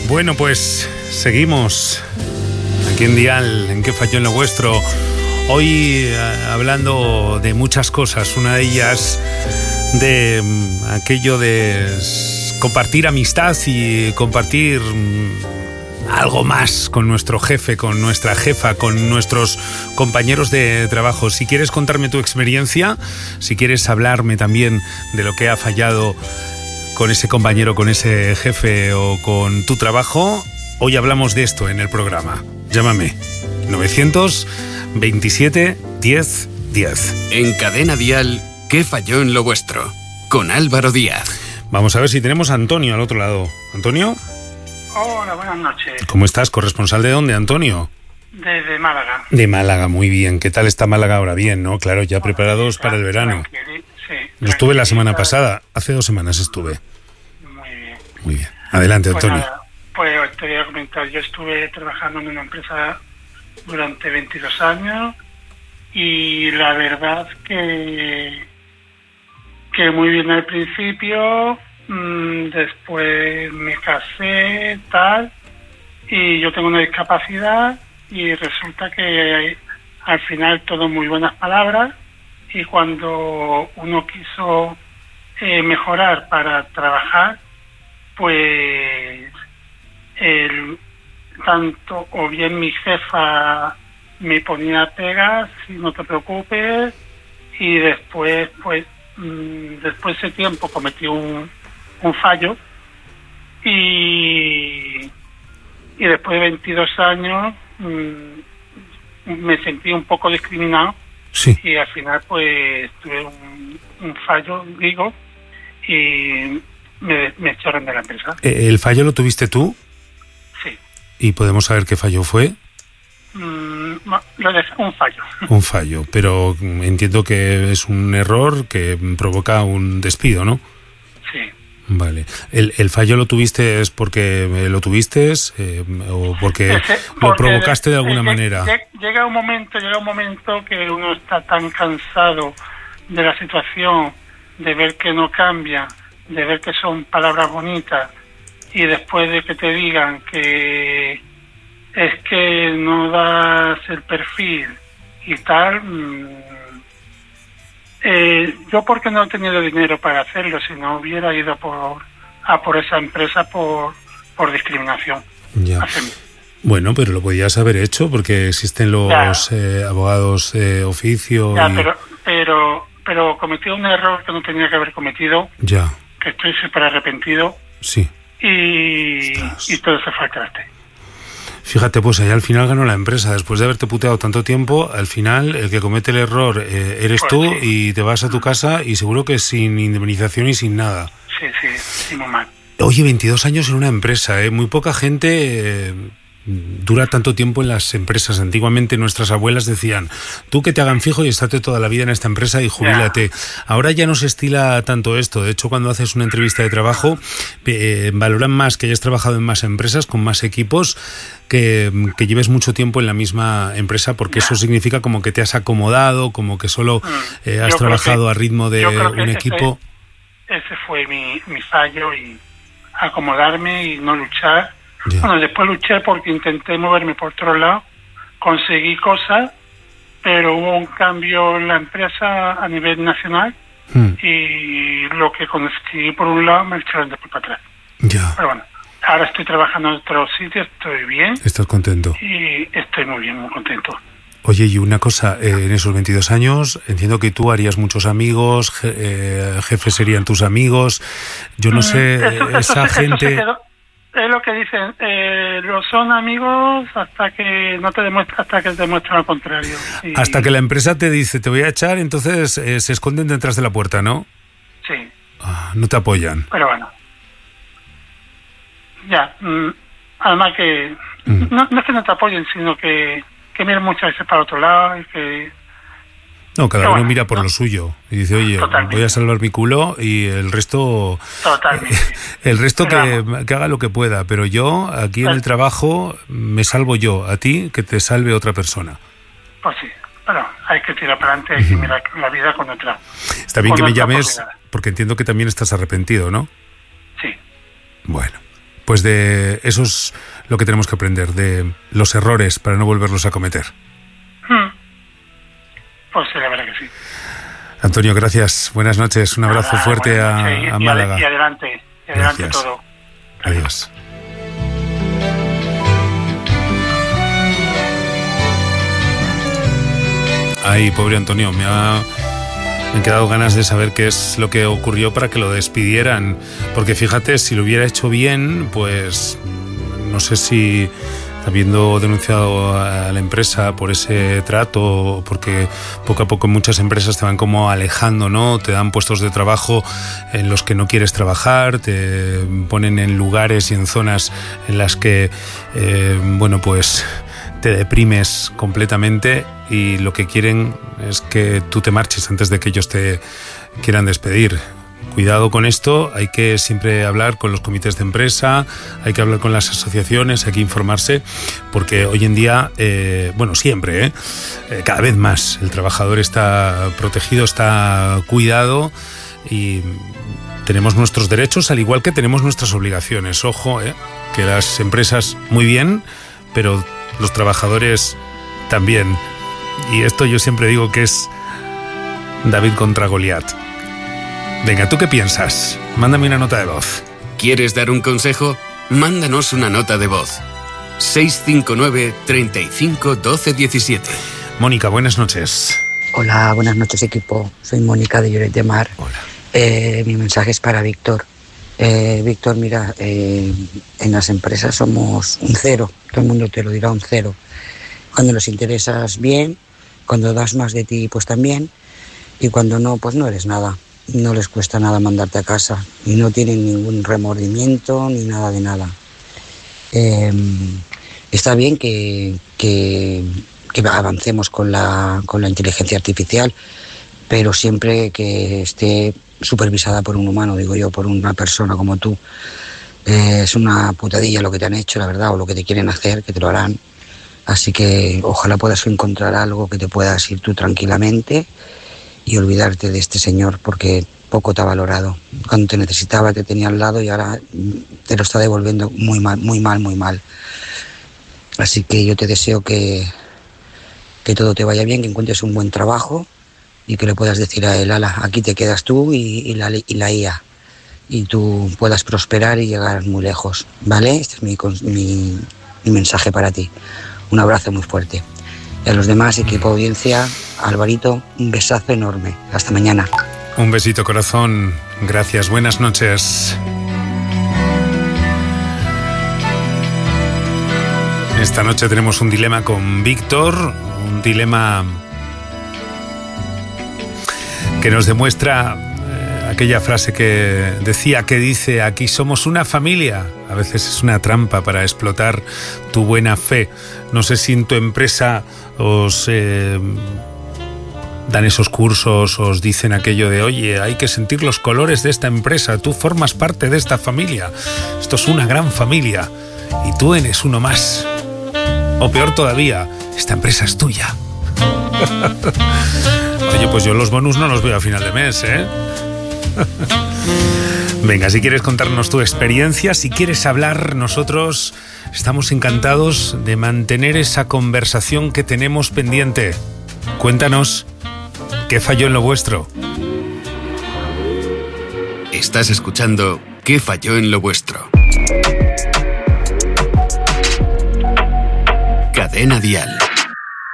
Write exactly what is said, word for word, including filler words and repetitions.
Bueno, pues seguimos aquí en Dial, en ¿Qué falló en lo vuestro? Hoy eh, hablando de muchas cosas, una de ellas de mm, aquello de compartir amistad y compartir mm, algo más con nuestro jefe, con nuestra jefa, con nuestros compañeros de trabajo. Si quieres contarme tu experiencia, si quieres hablarme también de lo que ha fallado con ese compañero, con ese jefe o con tu trabajo, hoy hablamos de esto en el programa. Llámame novecientos veintisiete diez diez. En Cadena Dial, ¿Qué falló en lo vuestro? Con Álvaro Díaz. Vamos a ver si tenemos a Antonio al otro lado. ¿Antonio? Hola, buenas noches. ¿Cómo estás? ¿Corresponsal de dónde, Antonio? Desde Málaga. De Málaga, muy bien. ¿Qué tal está Málaga ahora? Bien, ¿no? Claro, ya bueno, preparados para el verano. Sí, Yo estuve la semana pasada, hace dos semanas estuve. Muy bien. Muy bien. Adelante, pues Antonio. Nada, pues te voy a comentar, yo estuve trabajando en una empresa durante veintidós años y la verdad que, que muy bien al principio, mmm, después me casé, tal, y yo tengo una discapacidad y resulta que al final todo muy buenas palabras y cuando uno quiso eh, mejorar para trabajar, pues el tanto o bien mi jefa me ponía pegas, si no te preocupes, y después pues mmm, después de ese tiempo cometí un, un fallo y y después de veintidós años mmm, me sentí un poco discriminado. Sí. Y al final pues tuve un, un fallo, digo, y me, me echaron de la empresa. ¿El fallo lo tuviste tú? Sí. ¿Y podemos saber qué fallo fue? Mm, lo de, un fallo. Un fallo, pero entiendo que es un error que provoca un despido, ¿no? Sí. Vale. ¿El, el fallo lo tuviste es porque lo tuviste eh, o porque, Ese, lo porque provocaste de alguna eh, manera? Llega un momento, llega un momento que uno está tan cansado de la situación, de ver que no cambia, de ver que son palabras bonitas y después de que te digan que es que no das el perfil y tal, mmm, eh, yo porque no he tenido dinero para hacerlo, si no hubiera ido por a por esa empresa por por discriminación. Ya. Bueno, pero lo podías haber hecho porque existen los eh, abogados de oficio. Ya, y... pero, pero, pero cometí un error que no tenía que haber cometido. Ya. Que estoy súper arrepentido. Sí. Y, y todo se fue al traste. Fíjate, pues ahí al final ganó la empresa. Después de haberte puteado tanto tiempo, al final el que comete el error eh, eres pues tú sí. Y te vas a tu casa y seguro que sin indemnización y sin nada. Sí, sí, sí, muy mal. Oye, veintidós años en una empresa, ¿eh? Muy poca gente... Eh, dura tanto tiempo en las empresas. Antiguamente nuestras abuelas decían, tú que te hagan fijo y estate toda la vida en esta empresa y jubílate. Yeah. Ahora ya no se estila tanto esto. De hecho, cuando haces una entrevista de trabajo, eh, valoran más que hayas trabajado en más empresas, con más equipos, que, que lleves mucho tiempo en la misma empresa, porque yeah. eso significa como que te has acomodado, como que solo eh, has yo trabajado que, a ritmo de un ese, equipo. Ese fue mi, mi fallo, y acomodarme y no luchar. Yeah. Bueno, después luché porque intenté moverme por otro lado, conseguí cosas, pero hubo un cambio en la empresa a nivel nacional hmm. y lo que conseguí por un lado me echaron después para atrás. Yeah. Pero bueno, ahora estoy trabajando en otro sitio, estoy bien. ¿Estás contento? Y estoy muy bien, muy contento. Oye, y una cosa, eh, en esos veintidós años entiendo que tú harías muchos amigos, je, eh, jefes serían tus amigos, yo no sé, eso, esa eso, gente... Eso se quedó. Es lo que dicen, eh, lo son amigos hasta que no te demuestra, hasta que te demuestran lo contrario. Y... Hasta que la empresa te dice, te voy a echar, entonces eh, se esconden detrás de la puerta, ¿no? Sí. Ah, no te apoyan. Pero bueno. Ya, mm, además que, mm. no, no es que no te apoyen, sino que, que miren muchas veces para otro lado y que... No, cada uno bueno, mira por no. lo suyo y dice, oye, Totalmente. voy a salvar mi culo y el resto... Totalmente. El resto que, Pero, que haga lo que pueda, pero yo aquí en el trabajo me salvo yo, a ti que te salve otra persona. Pues sí, pero hay que tirar para adelante, hay que mirar la vida con otra. Está bien que me llames porque entiendo que también estás arrepentido, ¿no? Sí. Bueno. pues de eso es lo que tenemos que aprender, de los errores para no volverlos a cometer. Hmm. Pues sí, la verdad que sí. Antonio, gracias. Buenas noches. Un abrazo Nada, fuerte a, noches, y, a y Málaga. Y adelante, y adelante Gracias. todo. Adiós. Ay, pobre Antonio, me ha, me han quedado ganas de saber qué es lo que ocurrió para que lo despidieran. Porque fíjate, si lo hubiera hecho bien, pues no sé si habiendo denunciado a la empresa por ese trato, porque poco a poco muchas empresas te van como alejando, ¿no? Te dan puestos de trabajo en los que no quieres trabajar, te ponen en lugares y en zonas en las que, eh, bueno, pues te deprimes completamente y lo que quieren es que tú te marches antes de que ellos te quieran despedir. Cuidado con esto, hay que siempre hablar con los comités de empresa, hay que hablar con las asociaciones, hay que informarse, porque hoy en día, eh, bueno, siempre, ¿eh? Eh, cada vez más el trabajador está protegido, está cuidado y tenemos nuestros derechos al igual que tenemos nuestras obligaciones. Ojo, ¿eh? Que las empresas muy bien, pero los trabajadores también. Y esto yo siempre digo que es David contra Goliat. Venga, ¿tú qué piensas? Mándame una nota de voz. ¿Quieres dar un consejo? Mándanos una nota de voz. seis cinco nueve, treinta y cinco, doce diecisiete. Mónica, buenas noches. Hola, buenas noches equipo. Soy Mónica de Lloret de Mar. Hola. Eh, mi mensaje es para Víctor. Eh, Víctor, mira, eh, en las empresas somos un cero. Todo el mundo te lo dirá, un cero. Cuando nos interesas bien, cuando das más de ti, pues también. Y cuando no, pues no eres nada. No les cuesta nada mandarte a casa y no tienen ningún remordimiento ni nada de nada. Eh, está bien que, que, que avancemos con la, con la inteligencia artificial, pero siempre que esté supervisada por un humano, digo yo, por una persona como tú. Eh, es una putadilla lo que te han hecho, la verdad, o lo que te quieren hacer, que te lo harán. Así que ojalá puedas encontrar algo que te puedas ir tú tranquilamente y olvidarte de este señor, porque poco te ha valorado. Cuando te necesitaba te tenía al lado y ahora te lo está devolviendo muy mal, muy mal, muy mal. Así que yo te deseo que, que todo te vaya bien, que encuentres un buen trabajo y que le puedas decir a él, ala, aquí te quedas tú y, y, la, y la I A, y tú puedas prosperar y llegar muy lejos, ¿vale? Este es mi, mi, mi mensaje para ti. Un abrazo muy fuerte. Y a los demás, equipo de audiencia, Alvarito, un besazo enorme. Hasta mañana. Un besito, corazón. Gracias. Buenas noches. Esta noche tenemos un dilema con Víctor, un dilema que nos demuestra eh, aquella frase que decía, que dice, aquí somos una familia. A veces es una trampa para explotar tu buena fe. No sé si en tu empresa os eh, dan esos cursos, os dicen aquello de, oye, hay que sentir los colores de esta empresa, tú formas parte de esta familia, esto es una gran familia y tú eres uno más. O peor todavía, esta empresa es tuya. Oye, pues yo los bonus no los veo a final de mes, ¿eh? Venga, si quieres contarnos tu experiencia, si quieres hablar, nosotros estamos encantados de mantener esa conversación que tenemos pendiente. Cuéntanos, ¿qué falló en lo vuestro? Estás escuchando ¿Qué falló en lo vuestro? Cadena Dial.